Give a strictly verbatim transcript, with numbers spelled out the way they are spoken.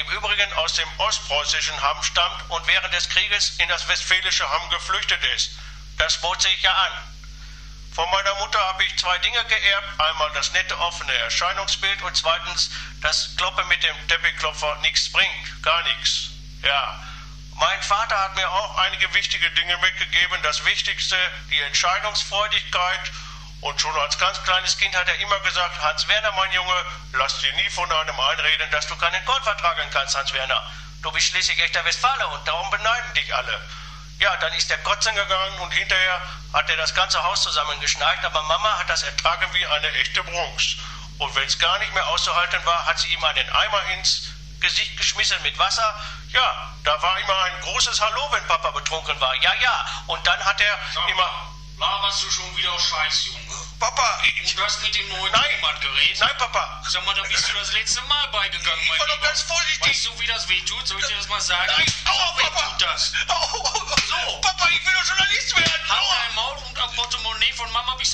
im Übrigen aus dem ostpreußischen Hamm stammt und während des Krieges in das westfälische Hamm geflüchtet ist. Das bot sich ja an. Von meiner Mutter habe ich zwei Dinge geerbt. Einmal das nette, offene Erscheinungsbild und zweitens das Kloppen mit dem Teppichklopfer nichts bringt. Gar nichts. Ja. Mein Vater hat mir auch einige wichtige Dinge mitgegeben. Das Wichtigste, die Entscheidungsfreudigkeit. Und schon als ganz kleines Kind hat er immer gesagt, Hans-Werner, mein Junge, lass dir nie von einem einreden, dass du keinen Gold vertragen kannst, Hans-Werner. Du bist schließlich echter Westfale und darum beneiden dich alle. Ja, dann ist er kotzen gegangen und hinterher hat er das ganze Haus zusammengeschneit, aber Mama hat das ertragen wie eine echte Bronx. Und wenn es gar nicht mehr auszuhalten war, hat sie ihm einen Eimer ins Gesicht geschmissen mit Wasser. Ja, da war immer ein großes Hallo, wenn Papa betrunken war. Ja, ja. Und dann hat er Sag immer... mal, laberst du schon wieder Scheiß, Junge? Papa, Und du hast mit dem neuen Nein. Thomas geredet? nein, Papa. Sag mal, da bist du das letzte Mal beigegangen, Ich mein war doch Lieber. ganz vorsichtig. Weißt du, wie das weh tut? Soll ich dir das mal sagen? Nein, aua, Weh Papa. tut das. Au, au, au. So. Papa, ich will doch Journalist werden. Halt Aua. dein Maul und am Portemonnaie von Mama bist